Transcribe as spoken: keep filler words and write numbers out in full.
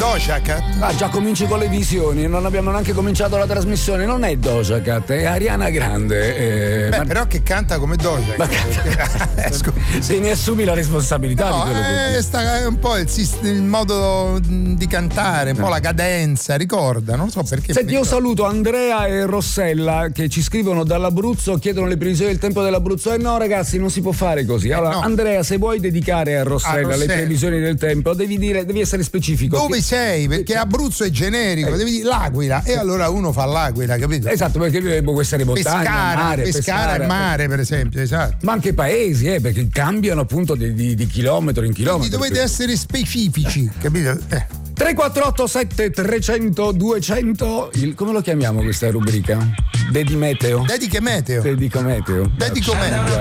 Doja Cat? Ah, già cominci con le visioni, non abbiamo neanche cominciato la trasmissione, non è Doja Cat, è Ariana Grande. Eh, Beh, ma... però che canta come Doja Cat. Perché... Se ne assumi la responsabilità no, di quello eh, che sta, è un po' il, il modo di cantare, un no. po' la cadenza, ricorda, non so perché. Senti, io saluto Andrea e Rossella che ci scrivono dall'Abruzzo, chiedono le previsioni del tempo dell'Abruzzo. Eh no ragazzi, non si può fare così. Allora, no. Andrea, se vuoi dedicare a Rossella, a Rossella le previsioni del tempo, devi dire, devi essere specifico. Dove che... sei? Perché Abruzzo è generico, eh. devi dire l'Aquila, e allora uno fa l'Aquila, capito? Esatto, perché può essere montagna, pescare, mare, pescare, pescare, mare, per esempio, esatto. Ma anche paesi, eh, perché cambiano appunto di, di, di chilometro in chilometro. Quindi dovete essere specifici, capito? Eh. tre quattro otto sette trecento duecento, il, come lo chiamiamo questa rubrica? Dedimeteo. Dediche meteo. Dedico meteo. Dedico meteo.